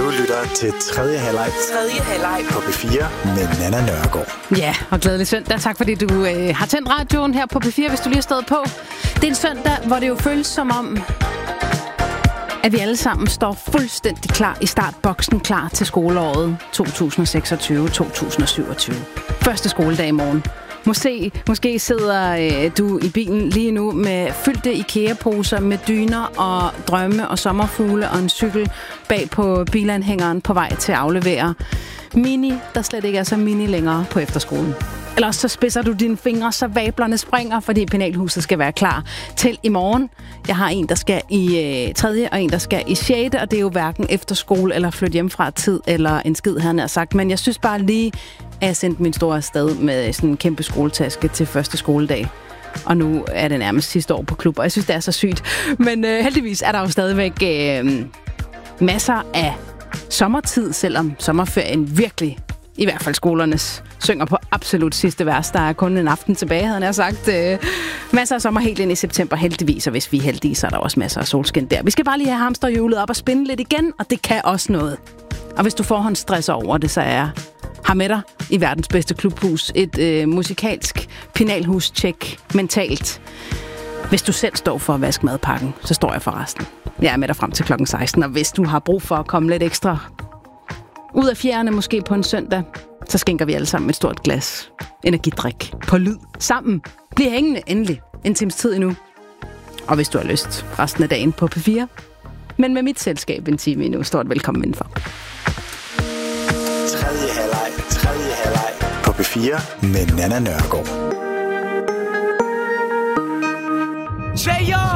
Du lytter til tredje halvleg på P4 med Nanna Nørgaard. Ja, og glædelig søndag. Tak fordi du har tændt radioen her på P4, hvis du lige har stået på. Det er en søndag, hvor det jo føles som om, at vi alle sammen står fuldstændig klar i startboksen, klar til skoleåret 2026-2027. Første skoledag i morgen. Måske sidder du i bilen lige nu med fyldte IKEA-poser med dyner og drømme og sommerfugle og en cykel bag på bilanhængeren på vej til at aflevere Mini, der slet ikke er så mini længere på efterskolen. Eller så spidser du dine fingre, så vablerne springer, fordi penalhuset skal være klar til i morgen. Jeg har en, der skal i 3. og en, der skal i 6. Og det er jo hverken efterskole eller flytte hjem fra tid eller en skid, han har sagt. Men jeg synes bare lige, at jeg sendte min store afsted med sådan en kæmpe skoletaske til første skoledag. Og nu er det nærmest sidste år på klub, og jeg synes, det er så sygt. Men heldigvis er der jo stadigvæk masser af sommertid, selvom sommerferien virkelig, i hvert fald skolernes, synger på absolut sidste vers. Der er kun en aften tilbage, havde jeg sagt. Masser af sommer helt ind i september, heldigvis. Og hvis vi er heldige, så er der også masser af solskin der. Vi skal bare lige have hamsterhjulet op og spinde lidt igen, og det kan også noget. Og hvis du forhåndsstresser over det, så er jeg har med dig i verdens bedste klubhus. Et musikalsk penalhus-tjek mentalt. Hvis du selv står for at vaske madpakken, så står jeg for resten. Jeg er med dig frem til klokken 16, og hvis du har brug for at komme lidt ekstra ud af fjerne måske på en søndag, så skænker vi alle sammen et stort glas energidrik på lyd sammen. Bliv hængende endelig en times tid endnu. Og hvis du har lyst, resten af dagen på P4. Men med mit selskab en time endnu. Stort velkommen indenfor. Tredje halvleg på P4 med Nanna Nørgaard. Say yo!